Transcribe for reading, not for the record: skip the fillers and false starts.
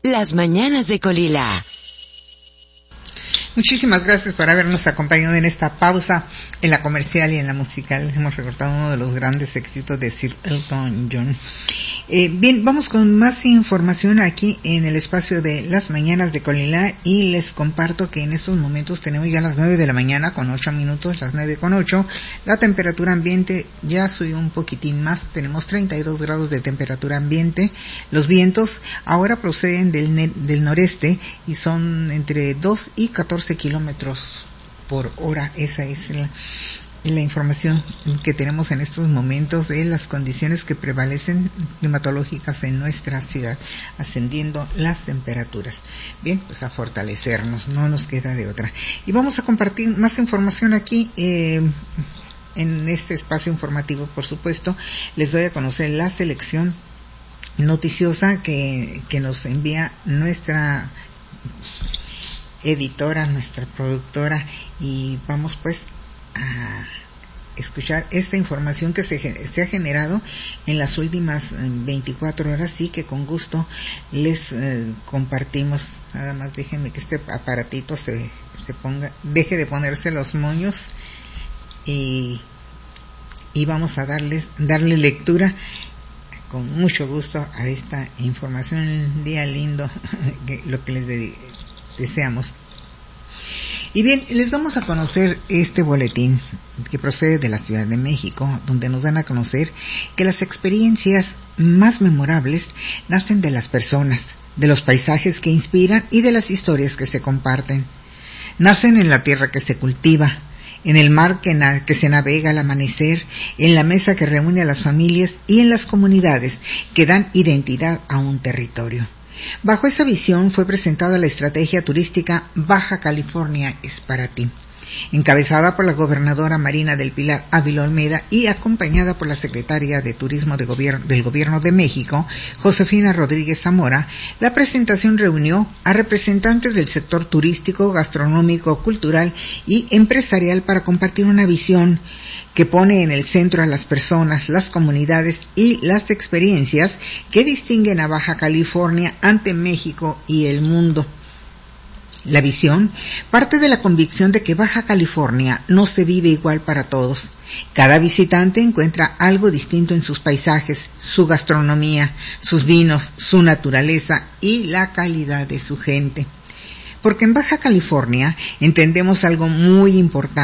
Las mañanas de Colila. Muchísimas gracias por habernos acompañado en esta pausa en la comercial y en la musical. Hemos recordado uno de los grandes éxitos de Sir Elton John. Bien, vamos con más información aquí en el espacio de Las Mañanas de Colila y les comparto que en estos momentos tenemos ya las 9 de la mañana con 8 minutos, las 9:08. La temperatura ambiente ya subió un poquitín más, tenemos 32 grados de temperatura ambiente. Los vientos ahora proceden del noreste y son entre 2 y 14 kilómetros por hora. Esa es la información que tenemos en estos momentos de las condiciones que prevalecen climatológicas en nuestra ciudad, ascendiendo las temperaturas. Bien, pues a fortalecernos, no nos queda de otra. Y vamos a compartir más información aquí en este espacio informativo. Por supuesto, les doy a conocer la selección noticiosa que nos envía nuestra editora, nuestra productora, y vamos pues a escuchar esta información que se ha generado en las últimas 24 horas y que con gusto les compartimos. Nada más déjenme que este aparatito se deje de ponerse los moños y vamos a darle lectura con mucho gusto a esta información. Un día lindo, lo que les deseamos. Y bien, les vamos a conocer este boletín que procede de la Ciudad de México, donde nos dan a conocer que las experiencias más memorables nacen de las personas, de los paisajes que inspiran y de las historias que se comparten. Nacen en la tierra que se cultiva, en el mar que se navega al amanecer, en la mesa que reúne a las familias y en las comunidades que dan identidad a un territorio. Bajo esa visión fue presentada la estrategia turística Baja California es para ti, encabezada por la gobernadora Marina del Pilar Ávila Olmeda y acompañada por la secretaria de Turismo del Gobierno de México, Josefina Rodríguez Zamora. La presentación reunió a representantes del sector turístico, gastronómico, cultural y empresarial para compartir una visión que pone en el centro a las personas, las comunidades y las experiencias que distinguen a Baja California ante México y el mundo. La visión parte de la convicción de que Baja California no se vive igual para todos. Cada visitante encuentra algo distinto en sus paisajes, su gastronomía, sus vinos, su naturaleza y la calidad de su gente. Porque en Baja California entendemos algo muy importante.